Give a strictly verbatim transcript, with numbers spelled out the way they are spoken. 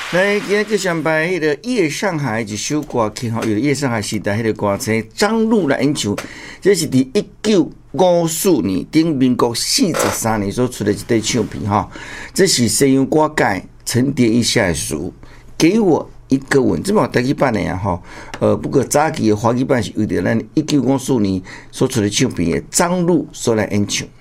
来，今日就上摆迄个《夜上海》一首歌曲吼，有《夜上海》时代迄个歌星张璐来演唱，这是伫一九五四年，顶民国四十三年所出的一块唱片哈。这是西洋歌界沉淀一下的书，给我一个吻，这嘛台语版的呀吼。呃，不过早期的华语版是为着咱一九五四年所出的唱片的张璐所来演唱。